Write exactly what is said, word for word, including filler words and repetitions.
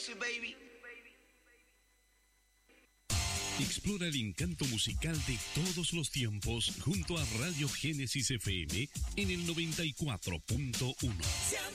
Baby. Explora el encanto musical de todos los tiempos junto a Radio Génesis F M en el noventa y cuatro punto uno.